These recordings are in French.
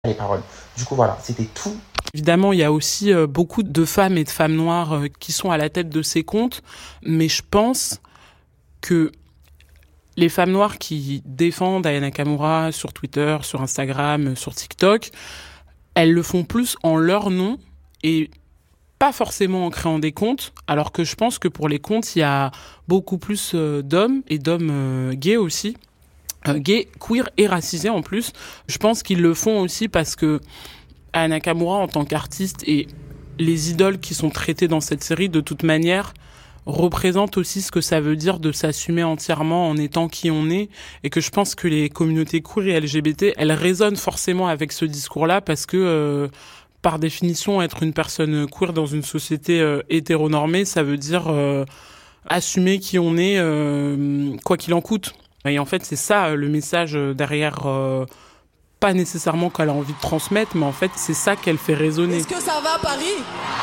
les paroles. Du coup, voilà, c'était tout. Évidemment, il y a aussi beaucoup de femmes et de femmes noires qui sont à la tête de ces comptes, mais je pense que les femmes noires qui défendent Aya Nakamura sur Twitter, sur Instagram, sur TikTok, elles le font plus en leur nom et pas forcément en créant des comptes, alors que je pense que pour les comptes, il y a beaucoup plus d'hommes et d'hommes gays aussi, gays, queer et racisés en plus. Je pense qu'ils le font aussi parce que Aya Nakamura, en tant qu'artiste, et les idoles qui sont traitées dans cette série, de toute manière, représentent aussi ce que ça veut dire de s'assumer entièrement en étant qui on est, et que je pense que les communautés queer et LGBT, elles résonnent forcément avec ce discours-là, parce que, par définition, être une personne queer dans une société hétéronormée, ça veut dire assumer qui on est, quoi qu'il en coûte. Et en fait, c'est ça le message derrière... pas nécessairement qu'elle a envie de transmettre, mais en fait, c'est ça qu'elle fait résonner. Est-ce que ça va à Paris ?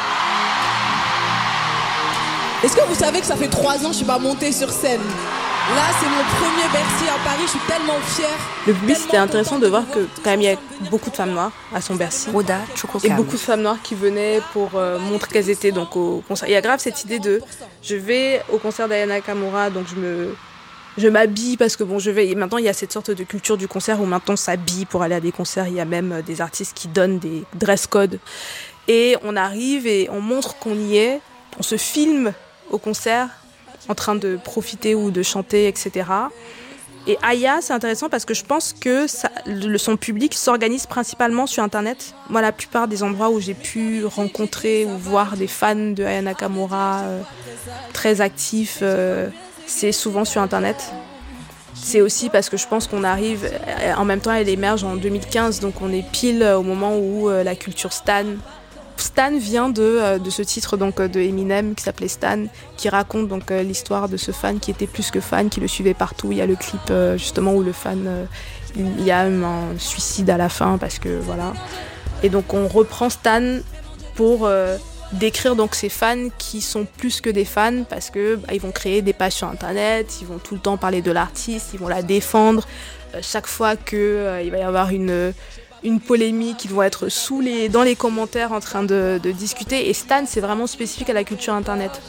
Est-ce que vous savez que ça fait 3 ans que je suis pas montée sur scène ? Là, c'est mon premier Bercy à Paris, je suis tellement fière. Le public, c'était intéressant de voir que quand même il y a beaucoup de femmes noires à son Bercy. Roda, et beaucoup de femmes noires qui venaient pour montrer qu'elles étaient donc au concert. Il y a grave cette idée de je vais au concert d'Aya Nakamura, donc je m'habille parce que bon, je vais. Et maintenant, il y a cette sorte de culture du concert où maintenant on s'habille pour aller à des concerts. Il y a même des artistes qui donnent des dress codes. Et on arrive et on montre qu'on y est. On se filme au concert en train de profiter ou de chanter, etc. Et Aya, c'est intéressant parce que je pense que son public s'organise principalement sur Internet. Moi, la plupart des endroits où j'ai pu rencontrer ou voir des fans de Aya Nakamura très actifs, c'est souvent sur Internet. C'est aussi parce que je pense qu'on arrive... En même temps, elle émerge en 2015, donc on est pile au moment où la culture Stan... Stan vient de ce titre donc, de Eminem qui s'appelait Stan, qui raconte donc, l'histoire de ce fan qui était plus que fan, qui le suivait partout. Il y a le clip justement où le fan... il y a même un suicide à la fin, parce que voilà. Et donc on reprend Stan pour... décrire donc ces fans qui sont plus que des fans parce que ils vont créer des pages sur Internet, ils vont tout le temps parler de l'artiste, ils vont la défendre. Chaque fois que il va y avoir une polémique, ils vont être dans les commentaires en train de discuter. Et Stan, c'est vraiment spécifique à la culture Internet.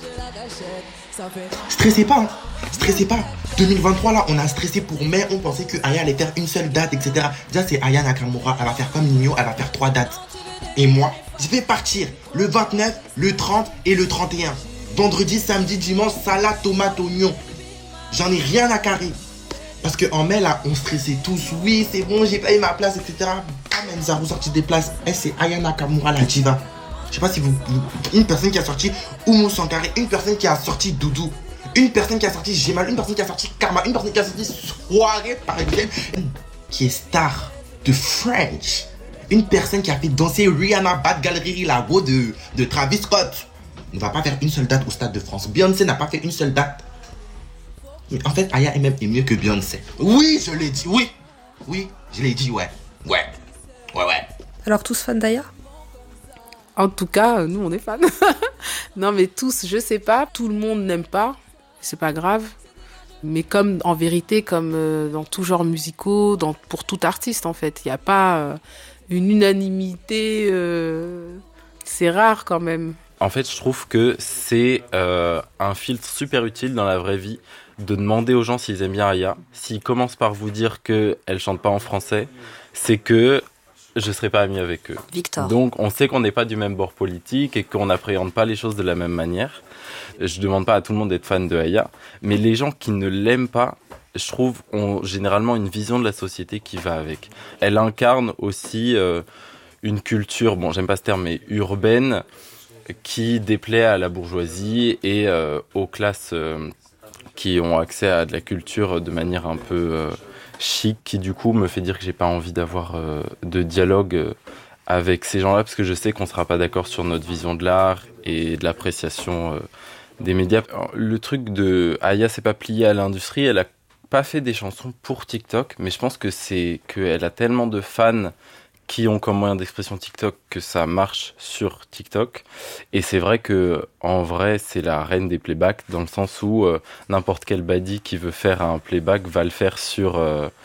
Stressez pas, hein. Stressez pas. 2023 là, on a stressé pour mai, on pensait que Aya allait faire une seule date, etc. Déjà c'est Aya Nakamura, elle va faire comme Nino, elle va faire 3 dates. Et moi, je vais partir le 29, le 30 et le 31. Vendredi, samedi, dimanche, salade, tomate, oignon. J'en ai rien à carrer. Parce qu'en mai, là, on stressait tous. Oui, c'est bon, j'ai payé ma place, etc. Ah, même ça, vous sortez des places. C'est Aya Nakamura, la diva. Je sais pas si vous... Une personne qui a sorti Oumou Sankaré, une personne qui a sorti Doudou, une personne qui a sorti Gemal, une personne qui a sorti Karma, une personne qui a sorti Soirée parisienne, qui est star de French. Une personne qui a fait danser Rihanna Bad Gallery, la go de Travis Scott, ne va pas faire une seule date au Stade de France. Beyoncé n'a pas fait une seule date. Mais en fait, Aya est même mieux que Beyoncé. Oui, je l'ai dit, oui. Oui, je l'ai dit, ouais. Ouais. Alors tous fans d'Aya ? En tout cas, nous, on est fans. Non, mais tous, je sais pas. Tout le monde n'aime pas. C'est pas grave. Mais comme, en vérité, comme dans tout genre musicaux, pour tout artiste, en fait. Il n'y a pas... une unanimité, c'est rare quand même. En fait, je trouve que c'est un filtre super utile dans la vraie vie de demander aux gens s'ils aiment bien Aya. S'ils commencent par vous dire qu'elle chante pas en français, c'est que je serai pas ami avec eux. Victor. Donc, on sait qu'on n'est pas du même bord politique et qu'on n'appréhende pas les choses de la même manière. Je demande pas à tout le monde d'être fan de Aya, mais les gens qui ne l'aiment pas, je trouve, ont généralement une vision de la société qui va avec. Elle incarne aussi une culture, bon, j'aime pas ce terme, mais urbaine, qui déplaît à la bourgeoisie et aux classes qui ont accès à de la culture de manière un peu chic, qui du coup me fait dire que j'ai pas envie d'avoir de dialogue avec ces gens-là, parce que je sais qu'on sera pas d'accord sur notre vision de l'art et de l'appréciation des médias. Le truc de Aya, c'est pas plié à l'industrie, elle a pas fait des chansons pour TikTok, mais je pense que c'est qu'elle a tellement de fans qui ont comme moyen d'expression TikTok que ça marche sur TikTok. Et c'est vrai que en vrai, c'est la reine des playbacks, dans le sens où n'importe quel baddie qui veut faire un playback va le faire sur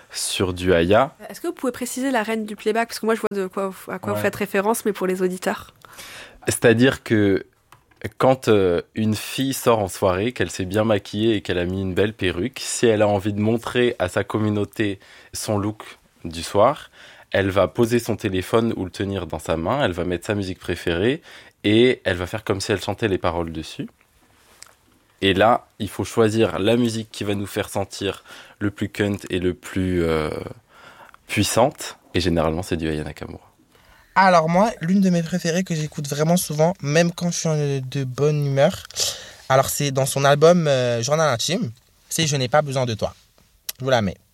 sur du Aya. Est-ce que vous pouvez préciser la reine du playback? Parce que moi, je vois à quoi vous faites référence, mais pour les auditeurs. C'est-à-dire que quand une fille sort en soirée, qu'elle s'est bien maquillée et qu'elle a mis une belle perruque, si elle a envie de montrer à sa communauté son look du soir, elle va poser son téléphone ou le tenir dans sa main, elle va mettre sa musique préférée et elle va faire comme si elle chantait les paroles dessus. Et là, il faut choisir la musique qui va nous faire sentir le plus cunt et le plus puissante. Et généralement, c'est du Aya Nakamura. Alors moi, l'une de mes préférées que j'écoute vraiment souvent, même quand je suis de bonne humeur, alors c'est dans son album Journal intime, c'est « Je n'ai pas besoin de toi ». Je vous la mets.